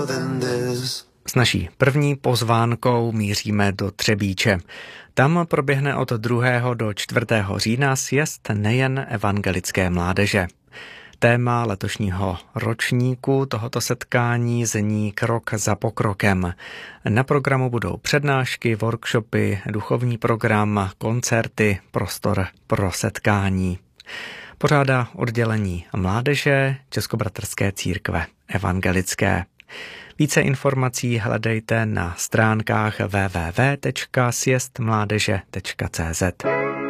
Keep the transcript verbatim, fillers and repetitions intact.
more than this. S naší první pozvánkou míříme do Třebíče. Tam proběhne od druhého do čtvrtého října sjezd nejen evangelické mládeže. Téma letošního ročníku tohoto setkání zní Krok za pokrokem. Na programu budou přednášky, workshopy, duchovní program, koncerty, prostor pro setkání. Pořádá oddělení mládeže Českobratrské církve evangelické. Více informací hledejte na stránkách w w w tečka sjezd mládeže tečka c z.